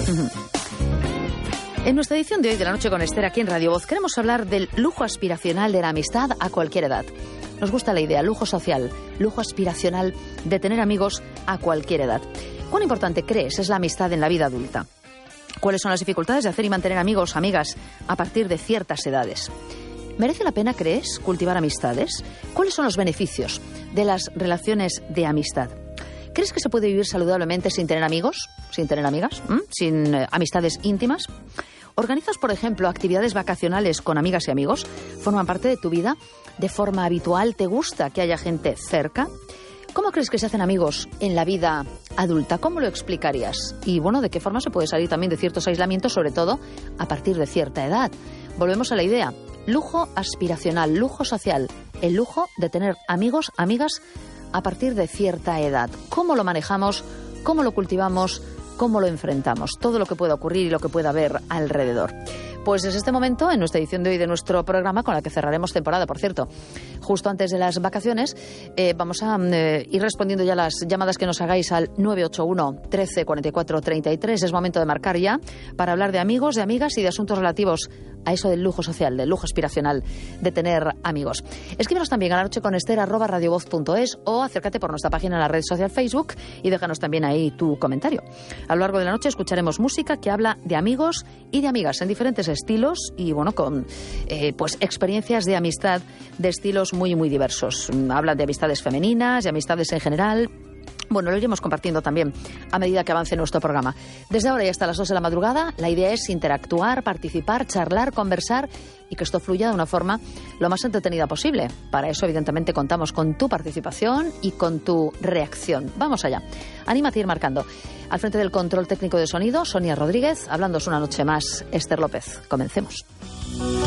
En nuestra edición de hoy de La Noche con Esther aquí en Radio Voz queremos hablar del lujo aspiracional de la amistad a cualquier edad. Nos gusta la idea, lujo social, lujo aspiracional de tener amigos a cualquier edad. ¿Cuán importante crees es la amistad en la vida adulta? ¿Cuáles son las dificultades de hacer y mantener amigos, amigas a partir de ciertas edades? ¿Merece la pena, crees, cultivar amistades? ¿Cuáles son los beneficios de las relaciones de amistad? ¿Crees que se puede vivir saludablemente sin tener amigos, sin tener amigas, sin amistades íntimas? ¿Organizas, por ejemplo, actividades vacacionales con amigas y amigos? ¿Forman parte de tu vida de forma habitual? ¿Te gusta que haya gente cerca? ¿Cómo crees que se hacen amigos en la vida adulta? ¿Cómo lo explicarías? Y bueno, ¿de qué forma se puede salir también de ciertos aislamientos, sobre todo a partir de cierta edad? Volvemos a la idea. Lujo aspiracional, lujo social, el lujo de tener amigos, amigas a partir de cierta edad. ¿Cómo lo manejamos? ¿Cómo lo cultivamos? ¿Cómo lo enfrentamos? Todo lo que pueda ocurrir y lo que pueda haber alrededor. Pues desde este momento, en nuestra edición de hoy de nuestro programa, con la que cerraremos temporada, por cierto, justo antes de las vacaciones, vamos a ir respondiendo ya las llamadas que nos hagáis al 981 13 44 33. Es momento de marcar ya para hablar de amigos, de amigas y de asuntos relativos a eso del lujo social, del lujo aspiracional de tener amigos. Escríbenos también a lanocheconester@radiovoz.es o acércate por nuestra página en la red social Facebook y déjanos también ahí tu comentario. A lo largo de la noche escucharemos música que habla de amigos y de amigas en diferentes estilos y bueno, con pues experiencias de amistad de estilos muy muy diversos. Hablan de amistades femeninas, de amistades en general. Bueno, lo iremos compartiendo también a medida que avance nuestro programa. Desde ahora y hasta las 2 de la madrugada, la idea es interactuar, participar, charlar, conversar y que esto fluya de una forma lo más entretenida posible. Para eso, evidentemente, contamos con tu participación y con tu reacción. Vamos allá. Anímate a ir marcando. Al frente del control técnico de sonido, Sonia Rodríguez. Hablándoos una noche más, Esther López. Comencemos.